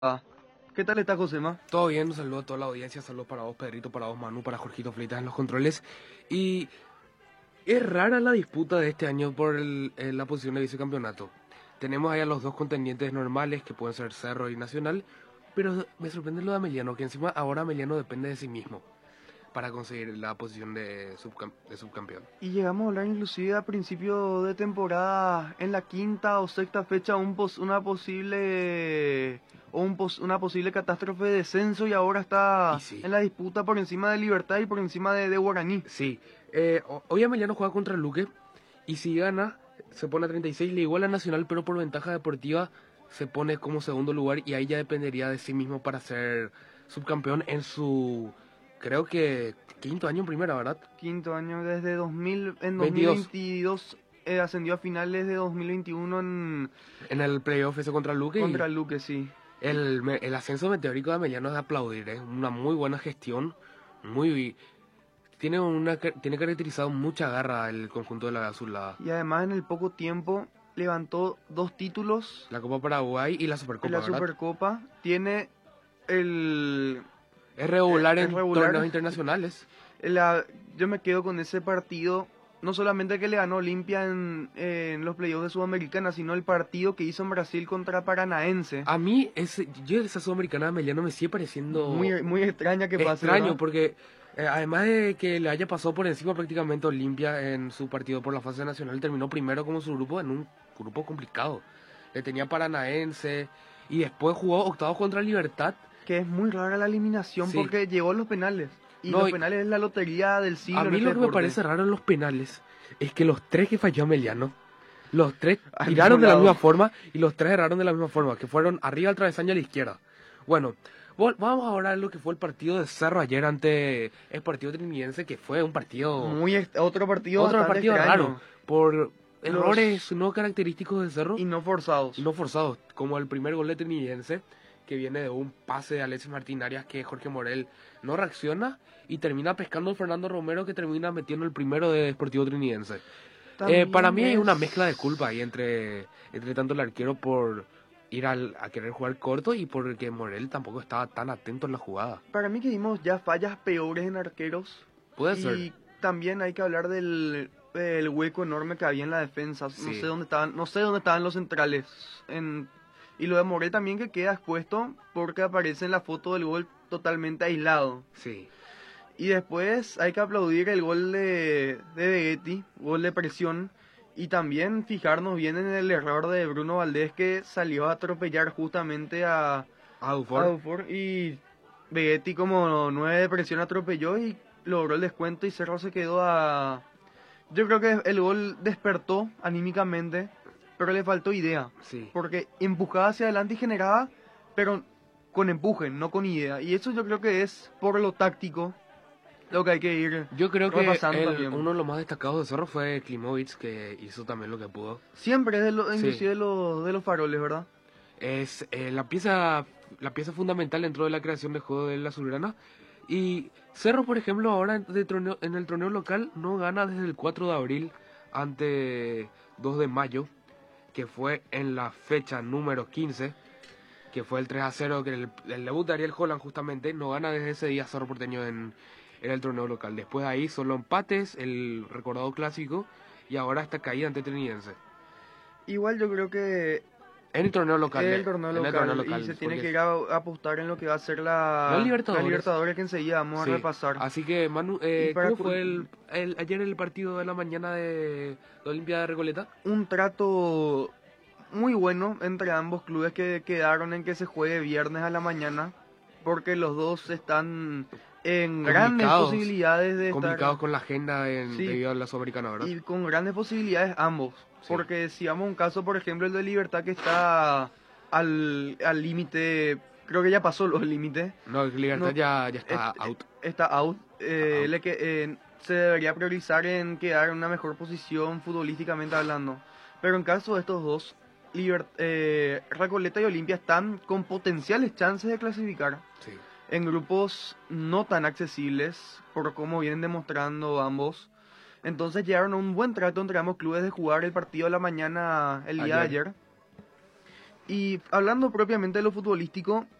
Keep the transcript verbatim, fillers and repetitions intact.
Ah, ¿qué tal está Josema? Todo bien, un saludo a toda la audiencia, saludos para vos, Pedrito, para vos, Manu, para Jorgito Fleitas en los controles. Y es rara la disputa de este año por el- eh, la posición de vicecampeonato. Tenemos ahí a los dos contendientes normales, que pueden ser Cerro y Nacional, pero me sorprende lo de Ameliano, que encima ahora Ameliano depende de sí mismo para conseguir la posición de, subcam- de subcampeón. Y llegamos a hablar inclusive a principio de temporada, en la quinta o sexta fecha, un pos- una posible o un pos- una posible catástrofe de descenso y ahora Y está sí, en la disputa por encima de Libertad y por encima de, de Guaraní. sí. Eh, ho- hoy Ameliano juega contra Luque, y si gana, se pone a treinta y seis, le iguala a Nacional, pero por ventaja deportiva se pone como segundo lugar y ahí ya dependería de sí mismo para ser subcampeón en su, creo que, quinto año en primera, ¿verdad? Quinto año desde dos mil, en veintidós. dos mil veintidós eh, ascendió a finales de dos mil veintiuno en, En el playoff ese contra Luque, y contra Luque, sí. el, me- el ascenso meteórico de Ameliano es de aplaudir, es una muy buena gestión, muy... Tiene, una, ca- tiene caracterizado mucha garra el conjunto de la Azulada. Y además en el poco tiempo levantó dos títulos La Copa Paraguay y la en Supercopa, la ¿verdad? Supercopa. Tiene el Es eh, regular es en torneos regular. internacionales. La, yo me quedo con ese partido, no solamente que le ganó Olimpia en, en los playoffs de Sudamericana, sino el partido que hizo en Brasil contra Paranaense. A mí, ese, yo esa Sudamericana de Ameliano me sigue pareciendo Muy, muy extraña que pase, extraño, ¿verdad? porque eh, además de que le haya pasado por encima prácticamente a Olimpia en su partido por la fase nacional, terminó primero como su grupo en un grupo complicado. Le tenía Paranaense y después jugó octavos contra Libertad. Que es muy rara la eliminación Sí, porque llegó a los penales. Y no, los y penales es la lotería del a siglo en mí este lo que me deporte. parece raro en los penales es que los tres que falló Ameliano, los tres Al mismo tiraron de la lado. misma forma y los tres erraron de la misma forma, que fueron arriba al travesaño a la izquierda. Bueno, vol- vamos ahora a lo que fue el partido de Cerro ayer ante el partido trinidense, que fue un partido, Muy ex- otro partido otro bastante partido raro, extraño. por errores Los no característicos de Cerro y no forzados. y no forzados, como el primer gol de trinidense, que viene de un pase de Alexis Martín Arias que Jorge Morel no reacciona y termina pescando a Fernando Romero, que termina metiendo el primero de Deportivo Trinidense. Eh, También para mí hay una es... mezcla de culpa ahí entre, entre tanto el arquero por ir al, a querer jugar corto y porque Morel tampoco estaba tan atento en la jugada. Para mí que vimos ya fallas peores en arqueros. Puede Y ser, también hay que hablar del el hueco enorme que había en la defensa. No sí. sé dónde estaban, no sé dónde estaban los centrales. En, y lo de Morel también que queda expuesto porque aparece en la foto del gol totalmente aislado. Sí, Y después hay que aplaudir el gol de, de Begetti, gol de presión. Y también fijarnos bien en el error de Bruno Valdés que salió a atropellar justamente a, a Aufor, Dufour y Begetti como nueve de presión atropelló y logró el descuento y Cerro se quedó a... Yo creo que el gol despertó anímicamente, pero le faltó idea, sí. porque empujaba hacia adelante y generaba, pero con empuje, no con idea. Y eso yo creo que es por lo táctico lo que hay que ir Yo creo que repasando el- también. uno de los más destacados de Cerro fue Klimovic, que hizo también lo que pudo. Siempre es de lo, Sí. inclusive de los, de los faroles, ¿verdad? Es eh, la pieza la pieza fundamental dentro de la creación de juego de la Azulgrana. Y Cerro, por ejemplo, ahora de torneo- en el torneo local no gana desde el cuatro de abril ante dos de mayo, que fue en la fecha número quince, que fue el tres a cero, que el, el debut de Ariel Holland justamente. No gana desde ese día Cerro Porteño en, en el torneo local. Después de ahí solo empates, el recordado clásico, y ahora está caída ante Trinidense. Igual yo creo que En el torneo local. es eh, el torneo en local, el torneo local, y se tiene porque que ir a, a apostar en lo que va a ser la, la Libertadores. la Libertadores que enseguida vamos Sí. a repasar. Así que, Manu, eh, Y para ¿cómo cu- fue el, el- ayer el partido de la mañana de la Olimpiada de Recoleta? Un trato muy bueno entre ambos clubes que quedaron en que se juegue viernes a la mañana, porque los dos están en grandes Complicados, posibilidades de Complicados estar con la agenda en, Sí. debido a la Sudamericana, ¿verdad? y con grandes posibilidades ambos, Sí. porque si vamos a un caso, por ejemplo, el de Libertad que está al al límite, creo que ya pasó los límites, No, el Libertad no, ya, ya está est- out. está out, eh, Out. le que, eh, se debería priorizar en quedar en una mejor posición futbolísticamente hablando. Pero en caso de estos dos, Liber- eh, Recoleta y Olimpia están con potenciales chances de clasificar Sí. en grupos no tan accesibles por cómo vienen demostrando ambos. Entonces llegaron a un buen trato entre ambos clubes de jugar el partido de la mañana el día de Ayer. ayer. Y hablando propiamente de lo futbolístico,